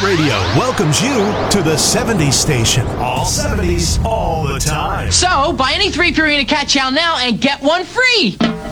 Radio welcomes you to the 70s station. All 70s, all the time. So, buy any 3 Purina Cat Chow now and get one free.